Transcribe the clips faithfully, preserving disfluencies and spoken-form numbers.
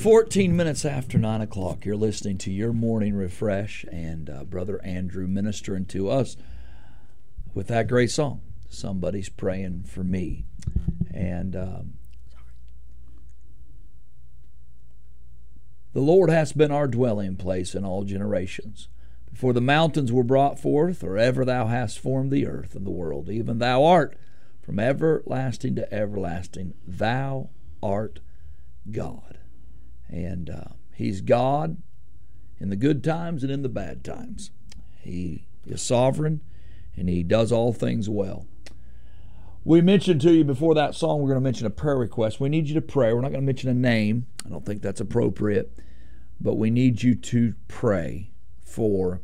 fourteen minutes after nine o'clock, you're listening to Your Morning Refresh, and uh, Brother Andrew ministering to us with that great song, Somebody's Praying for Me. And um, the Lord has been our dwelling place in all generations. Before the mountains were brought forth, or ever thou hast formed the earth and the world, even thou art from everlasting to everlasting. Thou art God. And uh, He's God in the good times and in the bad times. He is sovereign, and He does all things well. We mentioned to you before that song, we're going to mention a prayer request. We need you to pray. We're not going to mention a name. I don't think that's appropriate. But we need you to pray for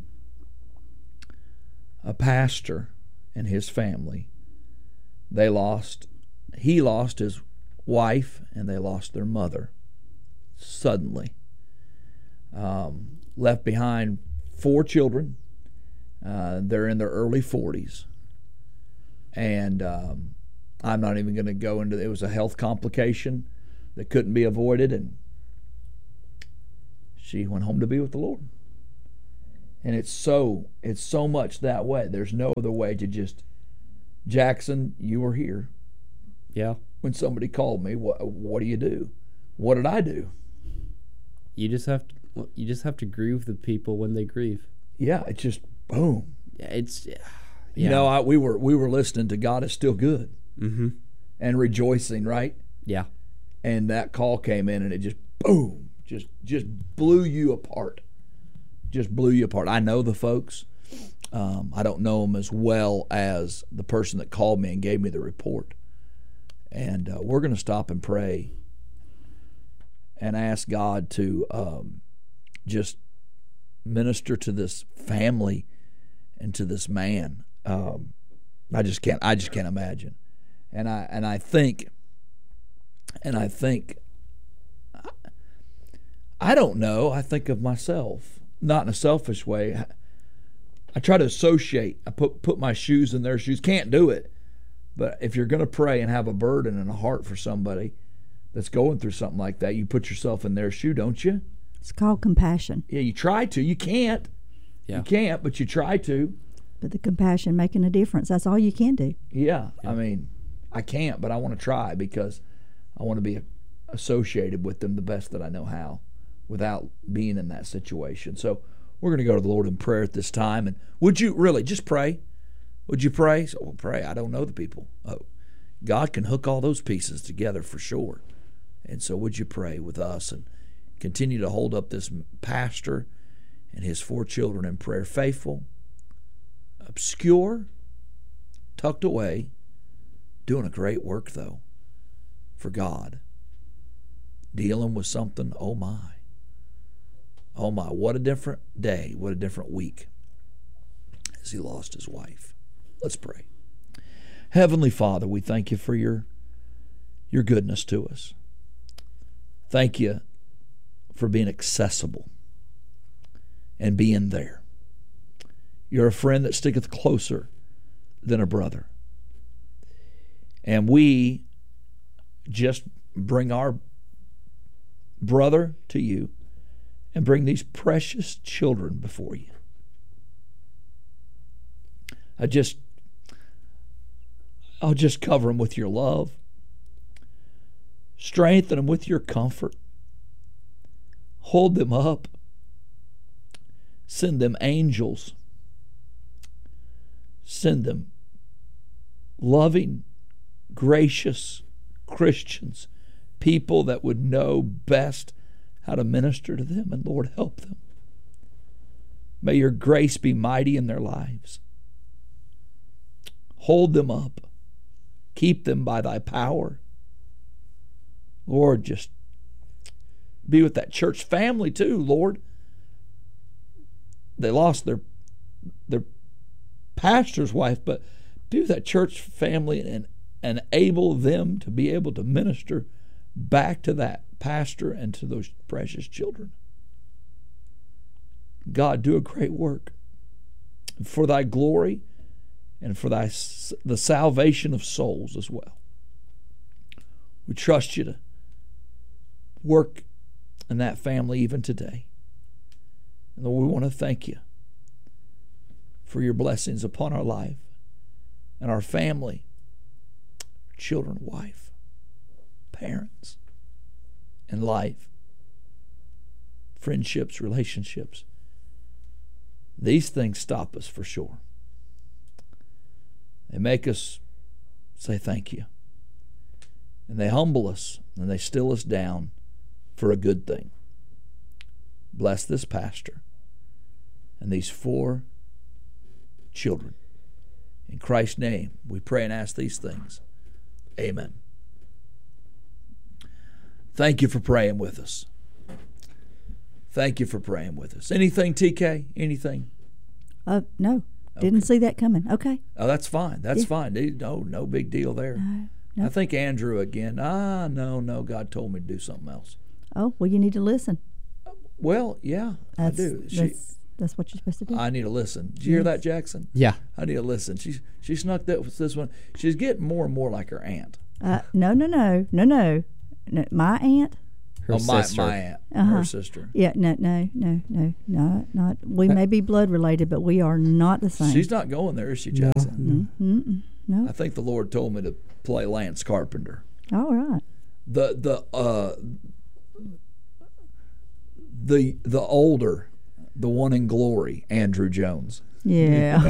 a pastor and his family. They lost, he lost his wife, and they lost their mother suddenly. Um, left behind four children. Uh, they're in their early forties. And um, I'm not even going to go into it. It was a health complication that couldn't be avoided, and she went home to be with the Lord. And it's so it's so much that way. There's no other way to just, Jackson, you were here. Yeah. When somebody called me, what what do you do? What did I do? You just have to you just have to grieve the people when they grieve. Yeah, it's just boom. Yeah, it's yeah. You know, I, we were we were listening to God is Still Good, mm-hmm. and rejoicing, right? Yeah. And that call came in, and it just boom, just just blew you apart. Just blew you apart. I know the folks. Um, I don't know them as well as the person that called me and gave me the report. And uh, we're going to stop and pray and ask God to um, just minister to this family and to this man. Um, I just can't. I just can't imagine. And I and I think. And I think. I don't know. I think of myself, not in a selfish way. I try to associate. I put put my shoes in their shoes. Can't do it. But if you're going to pray and have a burden and a heart for somebody that's going through something like that, you put yourself in their shoe, don't you? It's called compassion. Yeah, you try to. You can't. Yeah. You can't, but you try to. But the compassion making a difference. That's all you can do. Yeah. Yeah. I mean, I can't, but I want to try because I want to be associated with them the best that I know how without being in that situation. So we're going to go to the Lord in prayer at this time. And would you really just pray? Would you pray? So, well, pray. I don't know the people. Oh, God can hook all those pieces together for sure. And so would you pray with us and continue to hold up this pastor and his four children in prayer, faithful, obscure, tucked away, doing a great work, though, for God, dealing with something, oh my. Oh my, what a different day, what a different week as he lost his wife. Let's pray. Heavenly Father, we thank you for your, your goodness to us. Thank you for being accessible and being there. You're a friend that sticketh closer than a brother. And we just bring our brother to you and bring these precious children before you. I just, I'll just cover them with your love. Strengthen them with your comfort. Hold them up. Send them angels. Send them loving, gracious Christians, people that would know best how to minister to them, and Lord, help them. May your grace be mighty in their lives. Hold them up. Keep them by thy power. Lord, just be with that church family too, Lord. They lost their their pastor's wife, but be with that church family and enable them to be able to minister back to that pastor and to those precious children. God, do a great work for thy glory and for thy the salvation of souls as well. We trust you to work and that family even today. And Lord, we want to thank you for your blessings upon our life and our family, children, wife, parents, and life, friendships, relationships. These things stop us for sure. They make us say thank you. And they humble us and they still us down for a good thing. Bless this pastor and these four children. In Christ's name, we pray and ask these things. Amen. Thank you for praying with us. Thank you for praying with us. Anything, T K? Anything? Uh, no. Didn't Okay. see that coming. Okay. Oh, that's fine. That's Yeah. fine. No, no big deal there. No, no. I think Andrew again. Ah, no, no. God told me to do something else. Oh, well, you need to listen. Well, yeah, That's, I do. She, That's, that's what you're supposed to do. I need to listen. Did you hear that, Jackson? Yeah. I need to listen. She she snuck that with this one. She's getting more and more like her aunt. Uh, no, no, no, no, no, no. My aunt. Her oh, my, sister. my aunt, Uh-huh. her sister. Yeah, no, no, no, no, not, not. We may be blood related, but we are not the same. She's not going there, is she, Jackson? Mm-mm, no. I think the Lord told me to play Lance Carpenter. All right. The the uh the the older, the one in glory, Andrew Jones. Yeah.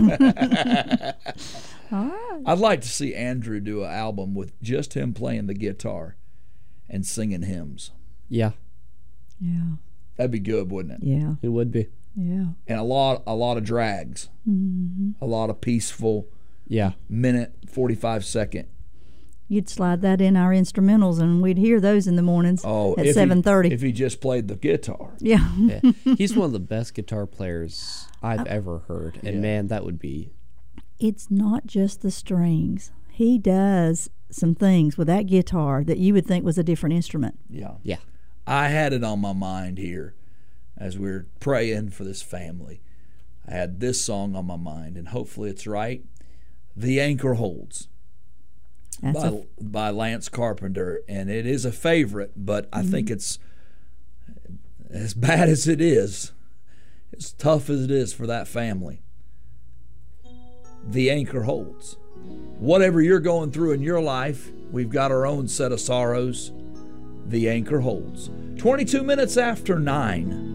All right. I'd like to see Andrew do an album with just him playing the guitar and singing hymns. Yeah. Yeah. That'd be good, wouldn't it? Yeah. It would be. Yeah. And a lot a lot of drags. Mm-hmm. A lot of peaceful Yeah. minute forty-five second. You'd slide that in our instrumentals, and we'd hear those in the mornings Oh, at if he- seven thirty. If he just played the guitar. Yeah. Yeah. He's one of the best guitar players I've ever heard. And Yeah. man, that would be It's not just the strings. He does some things with that guitar that you would think was a different instrument. Yeah. yeah. I had it on my mind here as we were praying for this family. I had this song on my mind, and hopefully it's right. The Anchor Holds That's by, a, by Lance Carpenter. And it is a favorite, but I Mm-hmm. think it's as bad as it is, as tough as it is for that family. The Anchor Holds. Whatever you're going through in your life, we've got our own set of sorrows. The Anchor Holds. twenty-two minutes after nine.